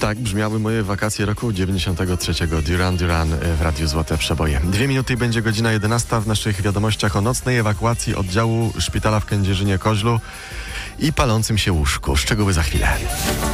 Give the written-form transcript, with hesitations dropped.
Tak brzmiały moje wakacje roku 93. Duran Duran w Radiu Złote Przeboje. 2 minuty i będzie godzina 11 w naszych wiadomościach o nocnej ewakuacji oddziału szpitala w Kędzierzynie-Koźlu i palącym się łóżku. Szczegóły za chwilę.